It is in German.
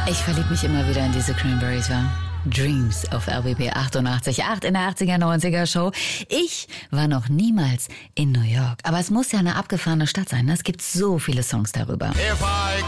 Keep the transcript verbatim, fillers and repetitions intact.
Ich verliebe mich immer wieder in diese Cranberries, wa? Dreams auf R B B achtundachtzig Komma acht in der achtziger, neunziger Show. Ich war noch niemals in New York. Aber es muss ja eine abgefahrene Stadt sein. Es gibt so viele Songs darüber. If I